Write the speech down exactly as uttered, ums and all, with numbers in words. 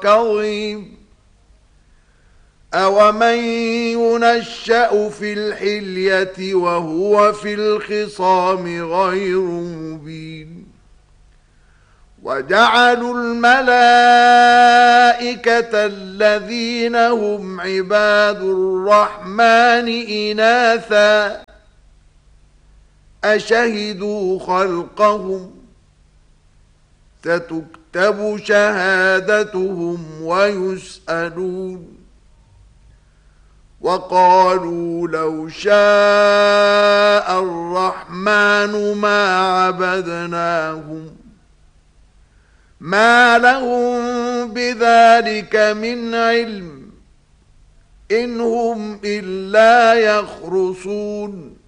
كظيم أومن ينشأ في الحلية وهو في الخصام غير مبين وجعلوا الملائكة الذين هم عباد الرحمن إناثا أشهدوا خلقهم ستكتب شهادتهم ويسألون وقالوا لو شاء الرحمن ما عبدناهم ما لهم بذلك من علم إن هم إلا يخرصون